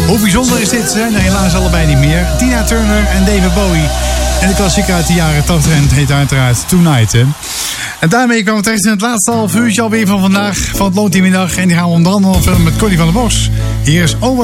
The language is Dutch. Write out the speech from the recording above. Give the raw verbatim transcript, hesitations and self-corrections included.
Hoe bijzonder is dit? Ze zijn er helaas allebei niet meer. Tina Turner en David Bowie. En de klassieker uit de jaren tachtig en het heet uiteraard Tonight. Hè. En daarmee kwam we terecht in het laatste half uurtje alweer van vandaag. Van het Loonteamiddag. En die gaan we onder andere nog filmen met Connie van der Bos. Hier is Over.